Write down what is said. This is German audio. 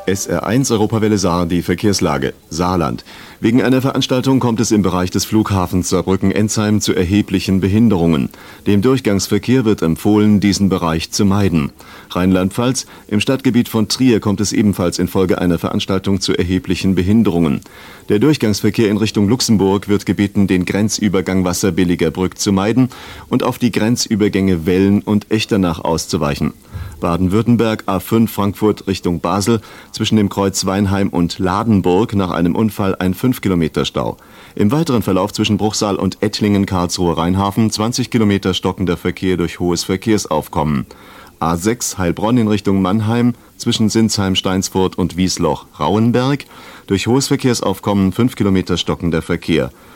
SR1 Europawelle Saar, die Verkehrslage. Saarland. Wegen einer Veranstaltung kommt es im Bereich des Flughafens Saarbrücken-Ensheim zu erheblichen Behinderungen. Dem Durchgangsverkehr wird empfohlen, diesen Bereich zu meiden. Rheinland-Pfalz. Im Stadtgebiet von Trier kommt es ebenfalls infolge einer Veranstaltung zu erheblichen Behinderungen. Der Durchgangsverkehr in Richtung Luxemburg wird gebeten, den Grenzübergang Wasserbilliger Brück zu meiden und auf die Grenzübergänge Wellen und Echternach auszuweichen. Baden-Württemberg A5 Frankfurt Richtung Basel, zwischen dem Kreuz Weinheim und Ladenburg nach einem Unfall ein 5 Kilometer Stau. Im weiteren Verlauf zwischen Bruchsal und Ettlingen-Karlsruhe-Rheinhafen 20 Kilometer stockender Verkehr durch hohes Verkehrsaufkommen. A6 Heilbronn in Richtung Mannheim, zwischen Sinsheim, Steinsfurt und Wiesloch-Rauenberg. Durch hohes Verkehrsaufkommen 5 Kilometer stockender Verkehr.